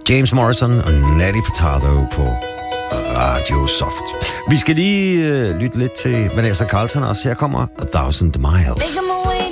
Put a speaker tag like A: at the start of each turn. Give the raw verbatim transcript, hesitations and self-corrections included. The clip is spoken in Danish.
A: James Morrison og Nelly Furtado på Radio Soft. Vi skal lige øh, lytte lidt til Vanessa Carlton også. Her kommer A Thousand Miles.